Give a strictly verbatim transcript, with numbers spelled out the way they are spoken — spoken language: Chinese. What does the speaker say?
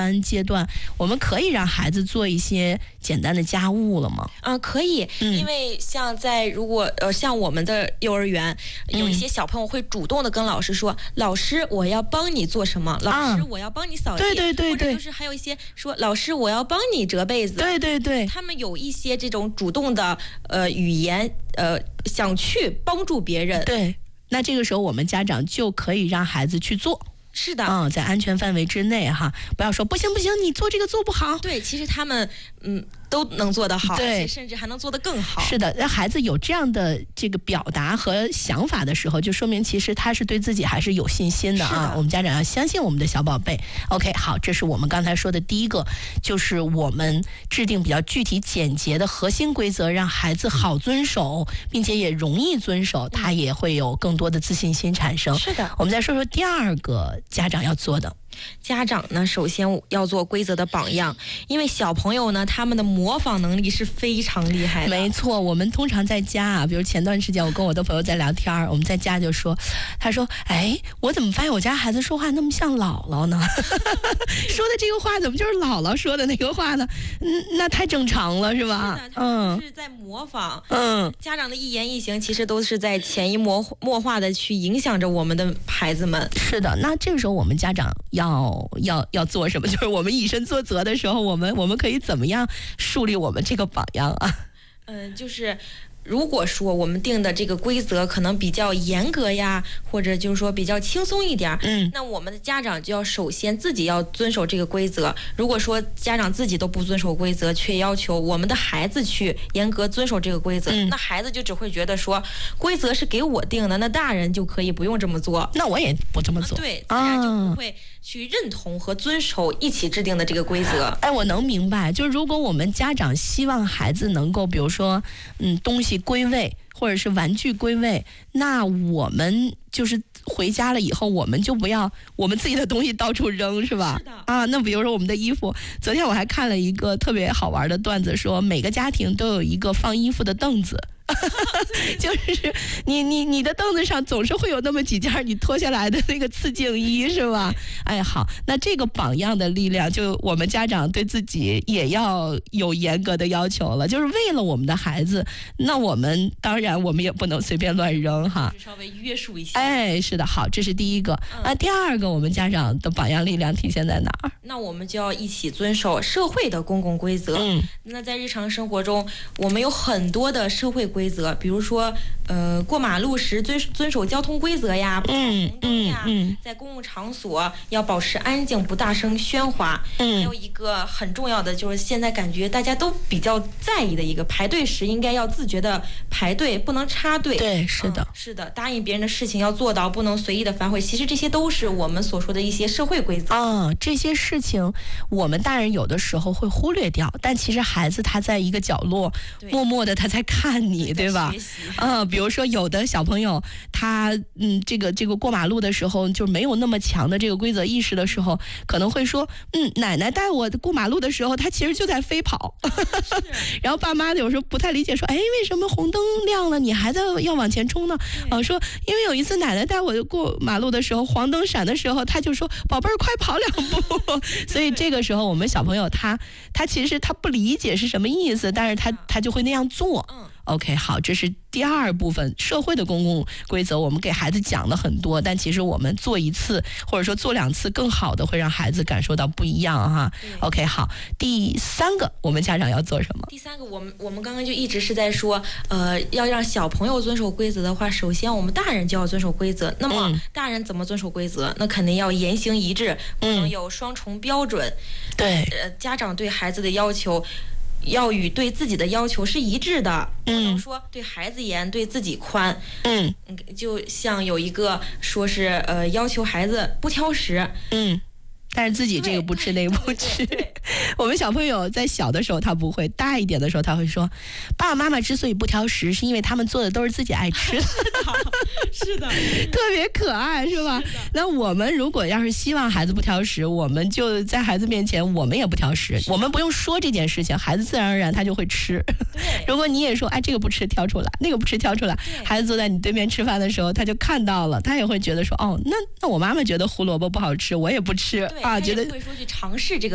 班阶段，我们可以让孩子做一些简单的家务了吗？ 嗯，可以， 嗯、 因为像在如果呃像我们的幼儿园，有一些小朋友会主动的跟老师说，嗯、老师我要帮你做什么，老师我要帮你扫地， 对对对对， 或者就是还有一些说老师我要帮你折被子， 对对对， 他们有一些这种主动的呃语言，呃想去帮助别人， 对。那这个时候我们家长就可以让孩子去做。 是的， 嗯，在安全范围之内哈，不要说不行不行，你做这个做不好。 对，其实他们嗯都能做得好， 对， 而且甚至还能做得更好。 是的，让孩子有这样的这个表达和想法的时候，就说明其实他是对自己还是有信心的啊。 的我们家长要相信我们的小宝贝。OK， 好，这是我们刚才说的第一个，就是我们制定比较具体简洁的核心规则，让孩子好遵守，并且也容易遵守，他也会有更多的自信心产生。 是的， 我们再说说第二个家长要做的。 家长呢，首先要做规则的榜样，因为小朋友呢，他们的模仿能力是非常厉害的。 没错，我们通常在家啊，比如前段时间我跟我的朋友在聊天，我们在家就说，他说，哎，我怎么发现我家孩子说话那么像姥姥呢？说的这个话怎么就是姥姥说的那个话呢？嗯，那太正常了，是吧？ 是的，他是在模仿。 嗯， 家长的一言一行，其实都是在潜移默默化的去影响着我们的孩子们。 是的，那这个时候我们家长要。要要要做什么？就是我们以身作则的时候，我们我们可以怎么样树立我们这个榜样啊？ 嗯，就是如果说我们定的这个规则可能比较严格呀，或者就是说比较轻松一点， 嗯， 那我们的家长就要首先自己要遵守这个规则。如果说家长自己都不遵守规则，却要求我们的孩子去严格遵守这个规则，嗯、那孩子就只会觉得说规则是给我定的，那大人就可以不用这么做。 那我也不这么做， 啊、对，自然就不会去认同和遵守一起制定的这个规则。 哎，我能明白，就是如果我们家长希望孩子能够，比如说，嗯，东西归位，或者是玩具归位，那我们就是回家了以后，我们就不要我们自己的东西到处扔，是吧？ 是的。 啊，那比如说我们的衣服，昨天我还看了一个特别好玩的段子，说每个家庭都有一个放衣服的凳子。就是你你你的凳子上总是会有那么几件你脱下来的那个刺绣衣，是吧？哎，好，那这个榜样的力量，就我们家长对自己也要有严格的要求了，就是为了我们的孩子，那我们当然我们也不能随便乱扔哈， 稍微约束一下。 哎，是的，好，这是第一个。嗯、那第二个，我们家长的榜样力量体现在哪儿？ 那我们就要一起遵守社会的公共规则。 嗯， 那在日常生活中，我们有很多的社会规则，比如说，呃，过马路时遵遵守交通规则呀，不闯红灯呀， 嗯嗯、 在公共场所要保持安静，不大声喧哗。 嗯， 还有一个很重要的，就是现在感觉大家都比较在意的一个，排队时应该要自觉的排队，不能插队。 对，是的、 嗯，是的，答应别人的事情要做到，不能随意的反悔。其实这些都是我们所说的一些社会规则。 啊、嗯，这些事情我们大人有的时候会忽略掉，但其实孩子他在一个角落，默默的他在看你， 对, 对吧？嗯，比如说有的小朋友他嗯，这个这个过马路的时候就没有那么强的这个规则意识的时候，可能会说，嗯，奶奶带我过马路的时候，他其实就在飞跑。然后爸妈有时候不太理解，说，哎，为什么红灯亮了，你还在要往前冲呢？啊，说因为有一次奶奶带我过马路的时候，黄灯闪的时候，他就说，宝贝儿，快跑两步。所以这个时候我们小朋友他他其实他不理解是什么意思，但是他他就会那样做。OK， 好，这是第二部分社会的公共规则，我们给孩子讲了很多，但其实我们做一次或者说做两次更好的，会让孩子感受到不一样哈。OK， 好，第三个我们家长要做什么？ 第三个，我们我们刚刚就一直是在说，呃，要让小朋友遵守规则的话，首先我们大人就要遵守规则。那么、嗯、大人怎么遵守规则？那肯定要言行一致，不能有双重标准。 嗯、对， 呃，家长对孩子的要求要与对自己的要求是一致的，不能说对孩子严，对自己宽。 嗯， 就像有一个说是呃要求孩子不挑食， 嗯，但是自己这个不吃那个不吃。我们小朋友在小的时候他不会，大一点的时候他会说，爸爸妈妈之所以不挑食，是因为他们做的都是自己爱吃的。 是的， 特别可爱，是吧？那我们如果要是希望孩子不挑食，我们就在孩子面前我们也不挑食，我们不用说这件事情，孩子自然而然他就会吃。如果你也说，哎，这个不吃挑出来，那个不吃挑出来，孩子坐在你对面吃饭的时候，他就看到了，他也会觉得说，哦，那那我妈妈觉得胡萝卜不好吃，我也不吃啊，觉得会说去尝试这个